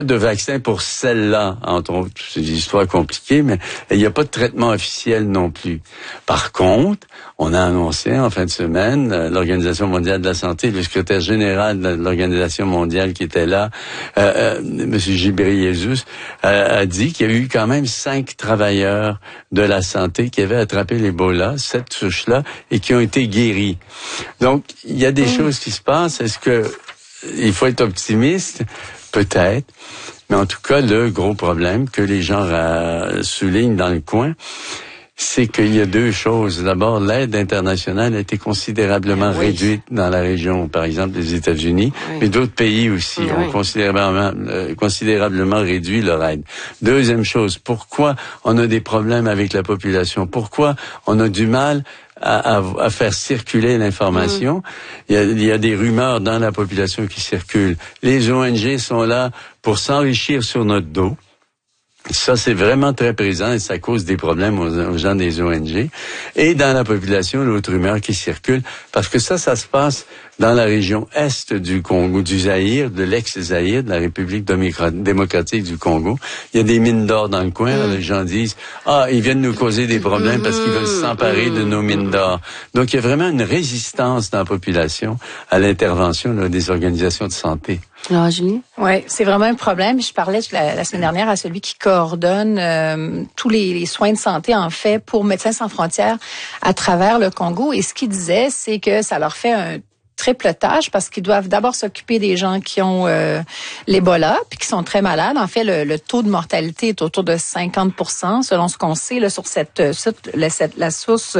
de vaccin pour celle-là, entre autres. C'est une histoire compliquée, mais il n'y a pas de traitement officiel non plus. Par contre, on a annoncé en fin de semaine, l'Organisation mondiale de la santé, le secrétaire général de l'Organisation mondiale qui était là, M. Ghebreyesus, a dit qu'il y a eu quand même 5 travailleurs de la santé qui avaient attrapé l'Ebola, cette souche-là, et qui ont été guéris. Donc, il y a des choses qui se passent. Est-ce que il faut être optimiste? Peut-être. Mais en tout cas, le gros problème que les gens soulignent dans le coin, c'est qu'il y a 2 choses. D'abord, l'aide internationale a été considérablement réduite dans la région, par exemple les États-Unis, mais d'autres pays aussi ont considérablement réduit leur aide. Deuxième chose, pourquoi on a des problèmes avec la population? Pourquoi on a du mal à faire circuler l'information? Il y a des rumeurs dans la population qui circulent. Les ONG sont là pour s'enrichir sur notre dos. Ça, c'est vraiment très présent et ça cause des problèmes aux gens des ONG. Et dans la population, l'autre rumeur qui circule, parce que ça se passe dans la région est du Congo, du Zaïre, de l'ex-Zaïre, de la République démocratique du Congo. Il y a des mines d'or dans le coin. Les gens disent, ils viennent nous causer des problèmes parce qu'ils veulent s'emparer de nos mines d'or. Donc, il y a vraiment une résistance dans la population à l'intervention des organisations de santé. Alors, Julie? Oui, c'est vraiment un problème. Je parlais la semaine dernière à celui qui coordonne tous les soins de santé, en fait, pour Médecins sans frontières à travers le Congo. Et ce qu'il disait, c'est que ça leur fait un triple tâche parce qu'ils doivent d'abord s'occuper des gens qui ont l'Ebola puis qui sont très malades. En fait, le taux de mortalité est autour de 50% selon ce qu'on sait là, sur la source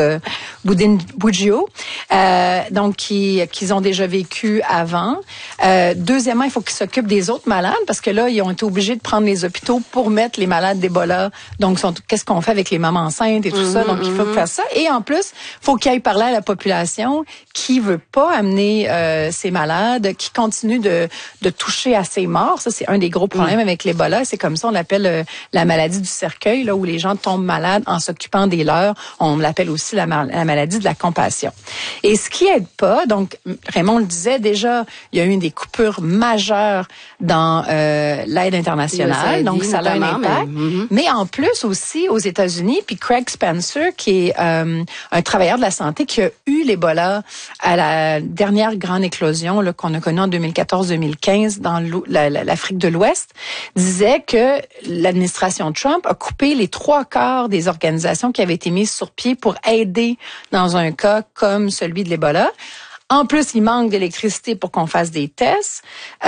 Bugio, donc qu'ils ont déjà vécu avant. Deuxièmement, il faut qu'ils s'occupent des autres malades parce que là, ils ont été obligés de prendre les hôpitaux pour mettre les malades d'Ebola. Donc, qu'est-ce qu'on fait avec les mamans enceintes et tout ça? Donc, il faut faire ça. Et en plus, il faut qu'ils aillent parler à la population qui veut pas amener ces malades, qui continuent de toucher à ces morts. Ça, c'est un des gros problèmes avec l'Ebola. C'est comme ça, on l'appelle la maladie du cercueil, là où les gens tombent malades en s'occupant des leurs. On l'appelle aussi la maladie de la compassion. Et ce qui aide pas, donc Raymond le disait déjà, il y a eu des coupures majeures dans l'aide internationale, donc ça a un impact. Mais en plus aussi aux États-Unis, puis Craig Spencer, qui est un travailleur de la santé qui a eu l'Ebola à la dernière grande éclosion là, qu'on a connue en 2014-2015 dans l'Afrique de l'Ouest, disait que l'administration Trump a coupé les 3/4 des organisations qui avaient été mises sur pied pour aider dans un cas comme celui de l'Ebola. En plus, il manque d'électricité pour qu'on fasse des tests.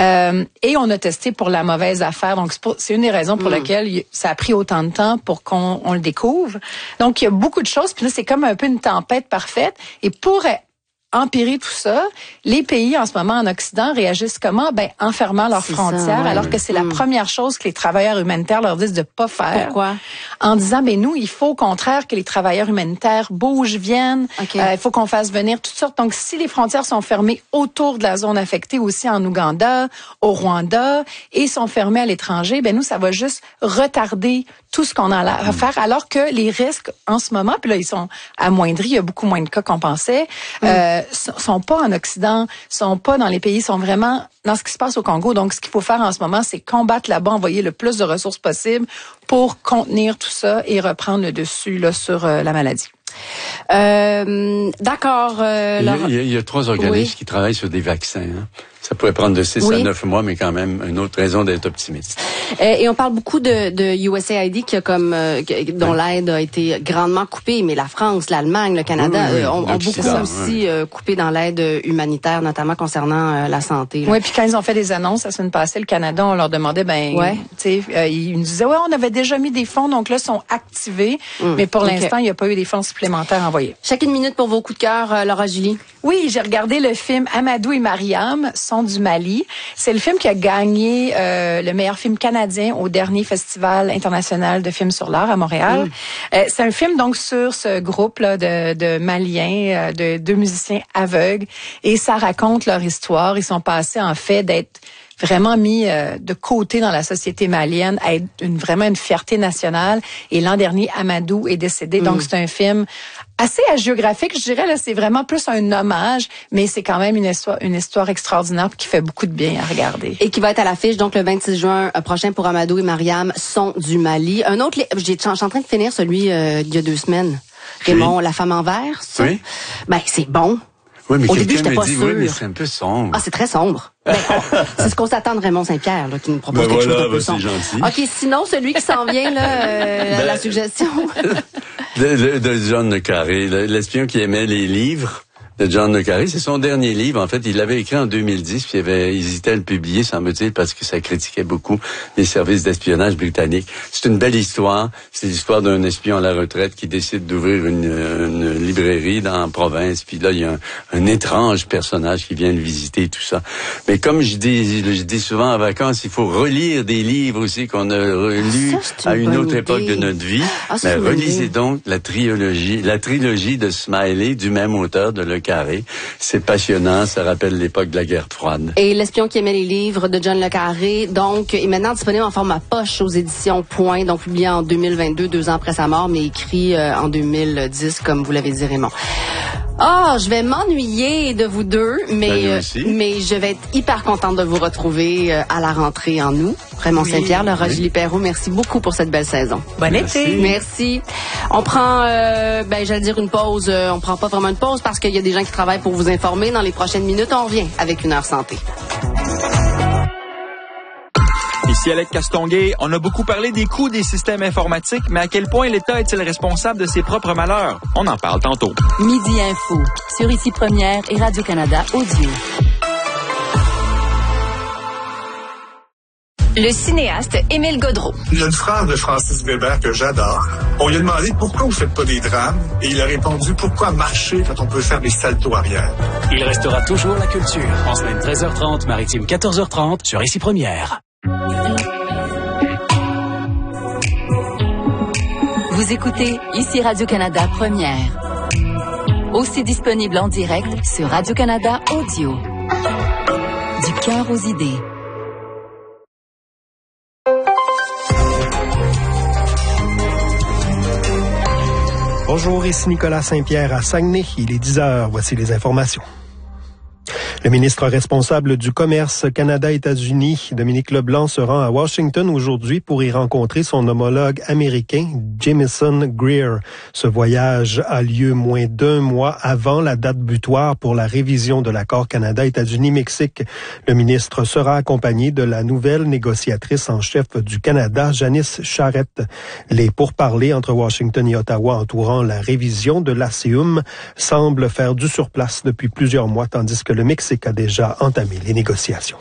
Et on a testé pour la mauvaise affaire. Donc, c'est une des raisons pour lesquelles ça a pris autant de temps pour qu'on le découvre. Donc, il y a beaucoup de choses. Puis là, c'est comme un peu une tempête parfaite. Et pour empirer tout ça, les pays en ce moment en Occident réagissent comment? En fermant leurs frontières, alors que c'est la première chose que les travailleurs humanitaires leur disent de pas faire. Pourquoi? En disant, nous, il faut au contraire que les travailleurs humanitaires bougent, viennent. Il faut qu'on fasse venir toutes sortes. Donc, si les frontières sont fermées autour de la zone affectée, aussi en Ouganda, au Rwanda, et sont fermées à l'étranger, nous, ça va juste retarder tout ce qu'on a à faire, alors que les risques en ce moment, puis là, ils sont amoindris, il y a beaucoup moins de cas qu'on pensait, sont pas en Occident, sont pas dans les pays, sont vraiment dans ce qui se passe au Congo. Donc, ce qu'il faut faire en ce moment, c'est combattre là-bas, envoyer le plus de ressources possible pour contenir tout ça et reprendre le dessus là, sur la maladie. D'accord. Il y a 3 organismes qui travaillent sur des vaccins. Hein. Ça pourrait prendre de 6 à 9 mois, mais quand même une autre raison d'être optimiste. Et on parle beaucoup de USAID qui a dont l'aide a été grandement coupée, mais la France, l'Allemagne, le Canada ont beaucoup aussi coupé dans l'aide humanitaire, notamment concernant la santé. Oui, puis quand ils ont fait des annonces la semaine passée, le Canada, on leur demandait, ils nous disaient, on avait déjà mis des fonds, donc là, ils sont activés, mais pour l'instant, il n'y a pas eu des fonds supplémentaires envoyés. Chacune minute pour vos coups de cœur, Laura Julie. Oui, j'ai regardé le film Amadou et Mariam sont du Mali. C'est le film qui a gagné le meilleur film canadien au dernier Festival international de films sur l'art à Montréal. C'est un film donc sur ce groupe là de Maliens, de 2 musiciens aveugles, et ça raconte leur histoire. Ils sont passés en fait d'être vraiment mis de côté dans la société malienne, à être vraiment une fierté nationale. Et l'an dernier, Amadou est décédé. Donc, c'est un film assez hagiographique, je dirais. Là, c'est vraiment plus un hommage, mais c'est quand même une histoire extraordinaire qui fait beaucoup de bien à regarder. Et qui va être à l'affiche donc le 26 juin prochain pour Amadou et Mariam, Son du Mali. Un autre, je suis en train de finir celui il y a 2 semaines. Raymond, La femme en vert, ça? Oui. Ben, c'est bon. Oui, mais au début, j'étais pas dit, sûre. Oui, mais c'est un peu sombre. Ah, c'est très sombre. Ben, c'est ce qu'on s'attend de Raymond Saint-Pierre, là, qui nous propose quelque chose d'un peu sombre. C'est gentil. OK, sinon, celui qui s'en vient, là, la suggestion. de John le Carré, l'espion qui aimait les livres de John le Carré. C'est son dernier livre. En fait, il l'avait écrit en 2010, puis il avait hésité à le publier, semble-t-il, parce que ça critiquait beaucoup les services d'espionnage britanniques. C'est une belle histoire. C'est l'histoire d'un espion à la retraite qui décide d'ouvrir une librairie dans la province. Puis là, il y a un étrange personnage qui vient le visiter, tout ça. Mais comme je dis souvent en vacances, il faut relire des livres aussi qu'on a relus à une autre époque de notre vie. Mais relisez donc la trilogie de Smiley du même auteur, de Le Carré. C'est passionnant, ça rappelle l'époque de la guerre froide. Et L'espion qui aimait les livres de John le Carré, donc, est maintenant disponible en format poche aux éditions Point, donc publié en 2022, 2 ans après sa mort, mais écrit en 2010, comme vous l'avez dit, Raymond. Ah, je vais m'ennuyer de vous deux, mais je vais être hyper contente de vous retrouver à la rentrée en août. Raymond Saint-Pierre, Laura Julie Perrault, merci beaucoup pour cette belle saison. Bon été. Merci. On prend, j'allais dire une pause. On prend pas vraiment une pause parce qu'il y a des gens qui travaillent pour vous informer. Dans les prochaines minutes, on revient avec 1 heure santé. Ici Alec Castonguay, on a beaucoup parlé des coûts des systèmes informatiques, mais à quel point l'État est-il responsable de ses propres malheurs? On en parle tantôt. Midi Info, sur Ici Première et Radio-Canada Audio. Le cinéaste Émile Gaudreau. Il y a une phrase de Francis Weber que j'adore. On lui a demandé pourquoi vous faites pas des drames et il a répondu pourquoi marcher quand on peut faire des saltos arrière. Il restera toujours la culture. En semaine 13h30, maritime 14h30 sur Ici Première. Vous écoutez Ici Radio-Canada Première. Aussi disponible en direct sur Radio-Canada Audio. Du cœur aux idées. Bonjour, ici Nicolas Saint-Pierre à Saguenay. Il est 10h. Voici les informations. Le ministre responsable du commerce Canada-États-Unis, Dominique Leblanc, se rend à Washington aujourd'hui pour y rencontrer son homologue américain, Jamieson Greer. Ce voyage a lieu moins d'1 mois avant la date butoir pour la révision de l'accord Canada-États-Unis-Mexique. Le ministre sera accompagné de la nouvelle négociatrice en chef du Canada, Janice Charette. Les pourparlers entre Washington et Ottawa entourant la révision de l'ACUM semblent faire du surplace depuis plusieurs mois, tandis que le Mexique a déjà entamé les négociations.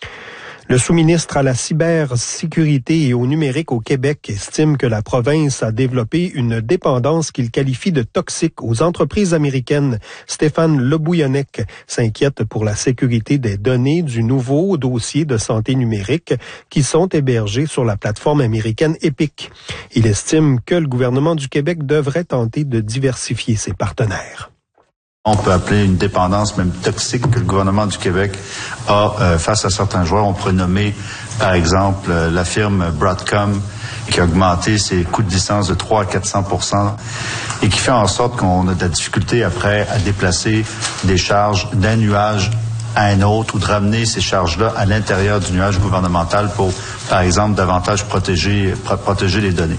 Le sous-ministre à la cybersécurité et au numérique au Québec estime que la province a développé une dépendance qu'il qualifie de toxique aux entreprises américaines. Stéphane Lebouillonnec s'inquiète pour la sécurité des données du nouveau dossier de santé numérique qui sont hébergés sur la plateforme américaine Epic. Il estime que le gouvernement du Québec devrait tenter de diversifier ses partenaires. On peut appeler une dépendance même toxique que le gouvernement du Québec a face à certains joueurs. On pourrait nommer, par exemple, la firme Broadcom qui a augmenté ses coûts de licence de 300 à 400% et qui fait en sorte qu'on a de la difficulté après à déplacer des charges d'un nuage à un autre ou de ramener ces charges-là à l'intérieur du nuage gouvernemental pour, par exemple, davantage protéger les données.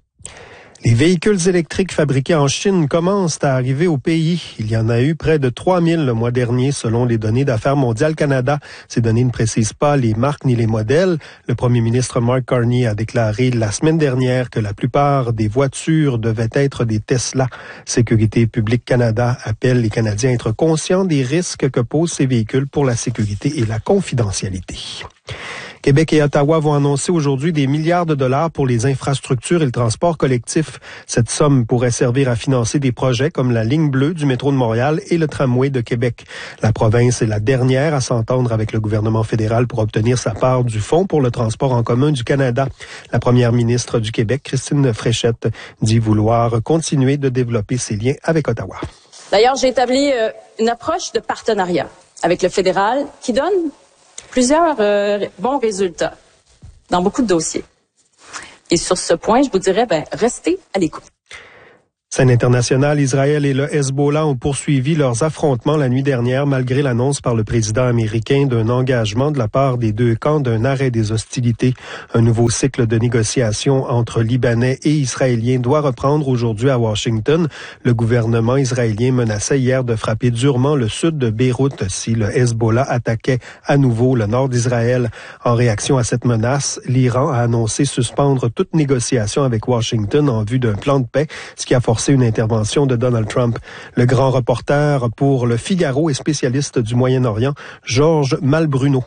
Les véhicules électriques fabriqués en Chine commencent à arriver au pays. Il y en a eu près de 3000 le mois dernier, selon les données d'Affaires mondiales Canada. Ces données ne précisent pas les marques ni les modèles. Le premier ministre Mark Carney a déclaré la semaine dernière que la plupart des voitures devaient être des Tesla. Sécurité publique Canada appelle les Canadiens à être conscients des risques que posent ces véhicules pour la sécurité et la confidentialité. Québec et Ottawa vont annoncer aujourd'hui des milliards de dollars pour les infrastructures et le transport collectif. Cette somme pourrait servir à financer des projets comme la ligne bleue du métro de Montréal et le tramway de Québec. La province est la dernière à s'entendre avec le gouvernement fédéral pour obtenir sa part du Fonds pour le transport en commun du Canada. La première ministre du Québec, Christine Fréchette, dit vouloir continuer de développer ses liens avec Ottawa. D'ailleurs, j'ai établi une approche de partenariat avec le fédéral qui donne plusieurs bons résultats dans beaucoup de dossiers. Et sur ce point, je vous dirais, restez à l'écoute. Scène internationale, Israël et le Hezbollah ont poursuivi leurs affrontements la nuit dernière malgré l'annonce par le président américain d'un engagement de la part des deux camps d'un arrêt des hostilités. Un nouveau cycle de négociations entre Libanais et Israéliens doit reprendre aujourd'hui à Washington. Le gouvernement israélien menaçait hier de frapper durement le sud de Beyrouth si le Hezbollah attaquait à nouveau le nord d'Israël. En réaction à cette menace, l'Iran a annoncé suspendre toute négociation avec Washington en vue d'un plan de paix, ce qui a forcé une intervention de Donald Trump. Le grand reporter pour Le Figaro et spécialiste du Moyen-Orient, Georges Malbruno.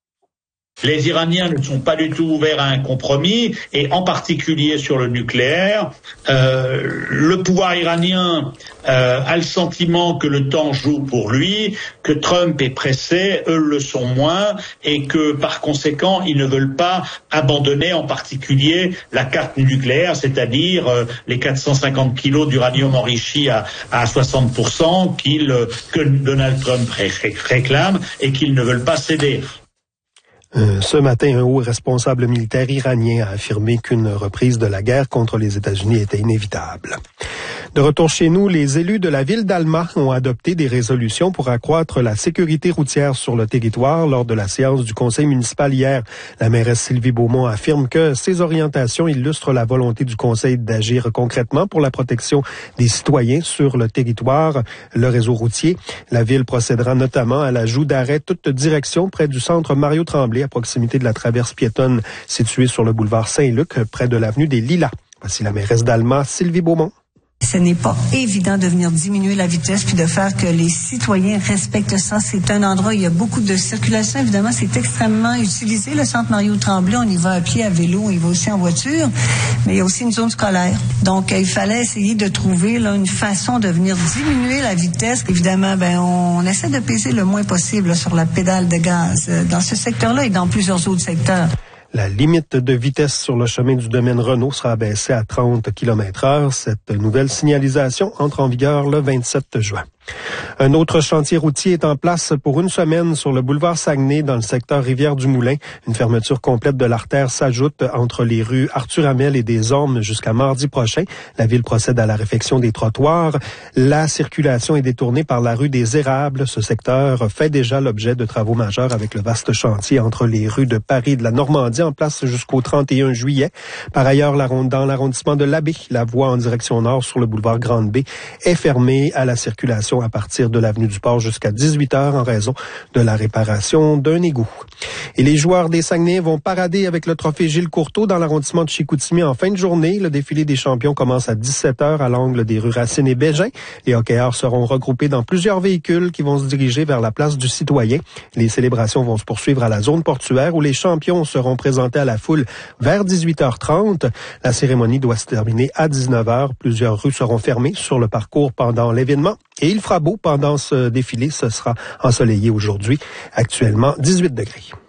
Les Iraniens ne sont pas du tout ouverts à un compromis, et en particulier sur le nucléaire. Le pouvoir iranien a le sentiment que le temps joue pour lui, que Trump est pressé, eux le sont moins, et que par conséquent, ils ne veulent pas abandonner en particulier la carte nucléaire, c'est-à-dire les 450 kilos d'uranium enrichi à 60% que Donald Trump réclame et qu'ils ne veulent pas céder. Ce matin, un haut responsable militaire iranien a affirmé qu'une reprise de la guerre contre les États-Unis était inévitable. De retour chez nous, les élus de la ville d'Alma ont adopté des résolutions pour accroître la sécurité routière sur le territoire lors de la séance du conseil municipal hier. La mairesse Sylvie Beaumont affirme que ces orientations illustrent la volonté du conseil d'agir concrètement pour la protection des citoyens sur le territoire, le réseau routier. La ville procédera notamment à l'ajout d'arrêts toute direction près du centre Mario Tremblay à proximité de la traverse piétonne située sur le boulevard Saint-Luc près de l'avenue des Lilas. Voici la mairesse d'Alma, Sylvie Beaumont. Ce n'est pas évident de venir diminuer la vitesse puis de faire que les citoyens respectent ça. C'est un endroit où il y a beaucoup de circulation. Évidemment, c'est extrêmement utilisé. Le centre Mario-Tremblay, on y va à pied, à vélo, on y va aussi en voiture. Mais il y a aussi une zone scolaire. Donc, il fallait essayer de trouver là, une façon de venir diminuer la vitesse. Évidemment, on essaie de peser le moins possible là, sur la pédale de gaz dans ce secteur-là et dans plusieurs autres secteurs. La limite de vitesse sur le chemin du domaine Renault sera abaissée à 30 km/h. Cette nouvelle signalisation entre en vigueur le 27 juin. Un autre chantier routier est en place pour une semaine sur le boulevard Saguenay dans le secteur Rivière-du-Moulin. Une fermeture complète de l'artère s'ajoute entre les rues Arthur-Hamel et des Ormes jusqu'à mardi prochain. La ville procède à la réfection des trottoirs. La circulation est détournée par la rue des Érables. Ce secteur fait déjà l'objet de travaux majeurs avec le vaste chantier entre les rues de Paris et de la Normandie en place jusqu'au 31 juillet. Par ailleurs, dans l'arrondissement de l'Abbé, la voie en direction nord sur le boulevard Grande-Baie est fermée à la circulation à partir de l'avenue du Port jusqu'à 18h en raison de la réparation d'un égout. Et les joueurs des Saguenay vont parader avec le trophée Gilles Courteau dans l'arrondissement de Chicoutimi en fin de journée. Le défilé des champions commence à 17h à l'angle des rues Racine et Bégin. Les hockeyeurs seront regroupés dans plusieurs véhicules qui vont se diriger vers la place du Citoyen. Les célébrations vont se poursuivre à la zone portuaire où les champions seront présentés à la foule vers 18h30. La cérémonie doit se terminer à 19h. Plusieurs rues seront fermées sur le parcours pendant l'événement. Et il fera beau pendant ce défilé. Ce sera ensoleillé aujourd'hui. Actuellement, 18 degrés.